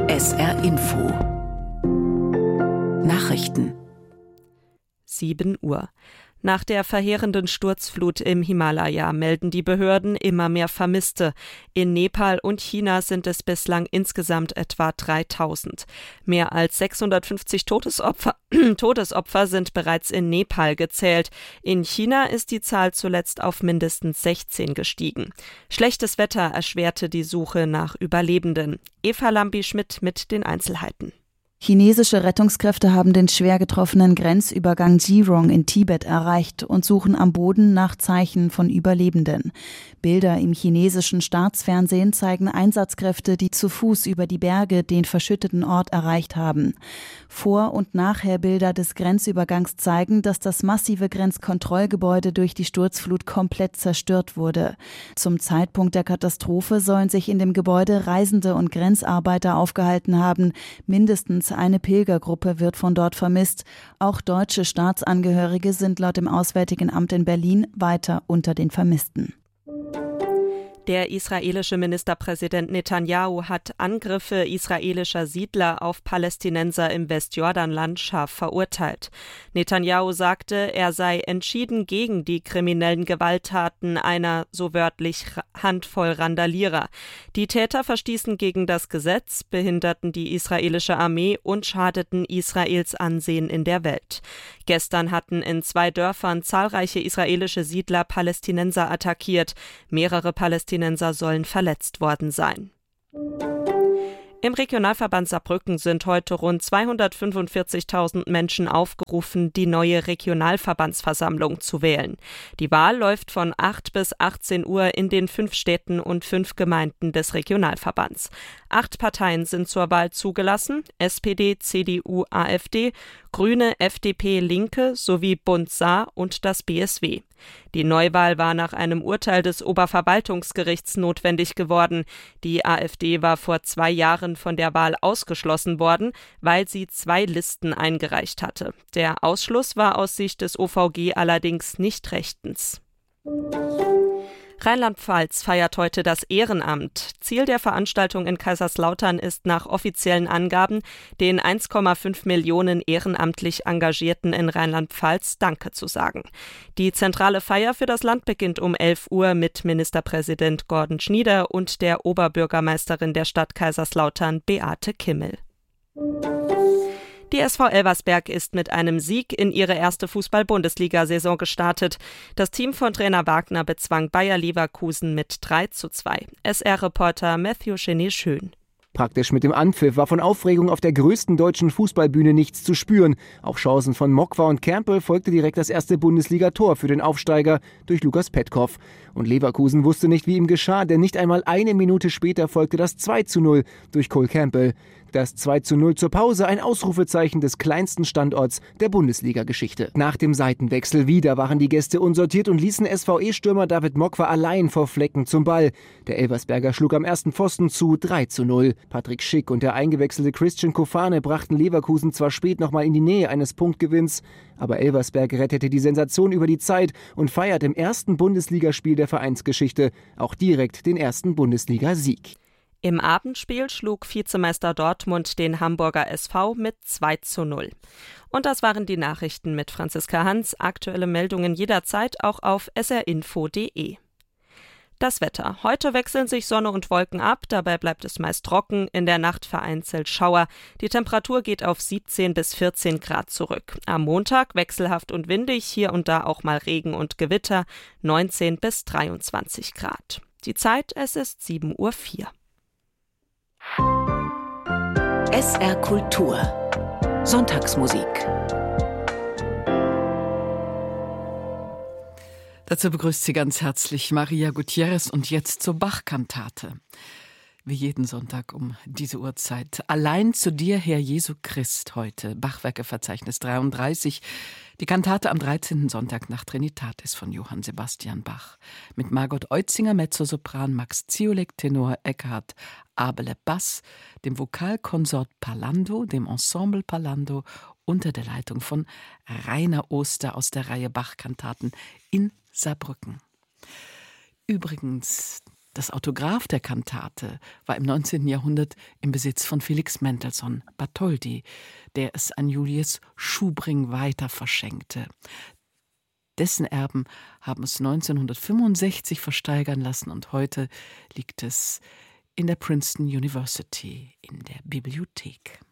SR Info Nachrichten 7 Uhr. Nach der verheerenden Sturzflut im Himalaya melden die Behörden immer mehr Vermisste. In Nepal und China sind es bislang insgesamt etwa 3000. Mehr als 650 Todesopfer sind bereits in Nepal gezählt. In China ist die Zahl zuletzt auf mindestens 16 gestiegen. Schlechtes Wetter erschwerte die Suche nach Überlebenden. Eva Lambi-Schmidt mit den Einzelheiten. Chinesische Rettungskräfte haben den schwer getroffenen Grenzübergang Jirong in Tibet erreicht und suchen am Boden nach Zeichen von Überlebenden. Bilder im chinesischen Staatsfernsehen zeigen Einsatzkräfte, die zu Fuß über die Berge den verschütteten Ort erreicht haben. Vor- und Nachherbilder des Grenzübergangs zeigen, dass das massive Grenzkontrollgebäude durch die Sturzflut komplett zerstört wurde. Zum Zeitpunkt der Katastrophe sollen sich in dem Gebäude Reisende und Grenzarbeiter aufgehalten haben. Mindestens eine Pilgergruppe wird von dort vermisst. Auch deutsche Staatsangehörige sind laut dem Auswärtigen Amt in Berlin weiter unter den Vermissten. Der israelische Ministerpräsident Netanyahu hat Angriffe israelischer Siedler auf Palästinenser im Westjordanland scharf verurteilt. Netanyahu sagte, er sei entschieden gegen die kriminellen Gewalttaten einer, so wörtlich, Handvoll Randalierer. Die Täter verstießen gegen das Gesetz, behinderten die israelische Armee und schadeten Israels Ansehen in der Welt. Gestern hatten in 2 Dörfern zahlreiche israelische Siedler Palästinenser attackiert. Mehrere Palästinenser sollen verletzt worden sein. Im Regionalverband Saarbrücken sind heute rund 245.000 Menschen aufgerufen, die neue Regionalverbandsversammlung zu wählen. Die Wahl läuft von 8 bis 18 Uhr in den 5 Städten und 5 Gemeinden des Regionalverbands. 8 Parteien sind zur Wahl zugelassen: SPD, CDU, AfD, Grüne, FDP, Linke sowie Bund Saar und das BSW. Die Neuwahl war nach einem Urteil des Oberverwaltungsgerichts notwendig geworden. Die AfD war vor 2 Jahren von der Wahl ausgeschlossen worden, weil sie 2 Listen eingereicht hatte. Der Ausschluss war aus Sicht des OVG allerdings nicht rechtens. Rheinland-Pfalz feiert heute das Ehrenamt. Ziel der Veranstaltung in Kaiserslautern ist nach offiziellen Angaben, den 1,5 Millionen ehrenamtlich Engagierten in Rheinland-Pfalz Danke zu sagen. Die zentrale Feier für das Land beginnt um 11 Uhr mit Ministerpräsident Gordon Schnieder und der Oberbürgermeisterin der Stadt Kaiserslautern, Beate Kimmel. Die SV Elversberg ist mit einem Sieg in ihre erste Fußball-Bundesliga-Saison gestartet. Das Team von Trainer Wagner bezwang Bayer Leverkusen mit 3:2. SR-Reporter Matthew Cheney-Schön. Praktisch mit dem Anpfiff war von Aufregung auf der größten deutschen Fußballbühne nichts zu spüren. Auf Chancen von Mokwa und Kermpel folgte direkt das erste Bundesliga-Tor für den Aufsteiger durch Lukas Petkoff. Und Leverkusen wusste nicht, wie ihm geschah, denn nicht einmal eine Minute später folgte das 2:0 durch Cole Campbell. Das 2:0 zur Pause, ein Ausrufezeichen des kleinsten Standorts der Bundesliga-Geschichte. Nach dem Seitenwechsel wieder waren die Gäste unsortiert und ließen SVE-Stürmer David Mokwa allein vor Flecken zum Ball. Der Elversberger schlug am ersten Pfosten zu 3:0. Patrick Schick und der eingewechselte Christian Kofane brachten Leverkusen zwar spät nochmal in die Nähe eines Punktgewinns, aber Elversberg rettete die Sensation über die Zeit und feiert im ersten Bundesligaspiel der Vereinsgeschichte auch direkt den ersten Bundesliga-Sieg. Im Abendspiel schlug Vizemeister Dortmund den Hamburger SV mit 2:0. Und das waren die Nachrichten mit Franziska Hans. Aktuelle Meldungen jederzeit auch auf srinfo.de. Das Wetter. Heute wechseln sich Sonne und Wolken ab, dabei bleibt es meist trocken, in der Nacht vereinzelt Schauer. Die Temperatur geht auf 17 bis 14 Grad zurück. Am Montag wechselhaft und windig, hier und da auch mal Regen und Gewitter, 19 bis 23 Grad. Die Zeit, es ist 7:04 Uhr. SR Kultur Sonntagsmusik. Dazu begrüßt sie ganz herzlich Maria Gutierrez und jetzt zur Bach-Kantate. Wie jeden Sonntag um diese Uhrzeit. Allein zu dir, Herr Jesu Christ, heute. Bachwerkeverzeichnis 33. Die Kantate am 13. Sonntag nach Trinitatis von Johann Sebastian Bach. Mit Margot Eutzinger, Mezzosopran, Max Ziolek, Tenor, Eckhard Abele, Bass, dem Vokalkonsort Parlando, dem Ensemble Parlando, unter der Leitung von Rainer Oster aus der Reihe Bach-Kantaten in Saarbrücken. Übrigens, Das Autograph der Kantate war im 19. Jahrhundert im Besitz von Felix Mendelssohn Bartholdy, der es an Julius Schubring weiter verschenkte. Dessen Erben haben es 1965 versteigern lassen und heute liegt es in der Princeton University in der Bibliothek.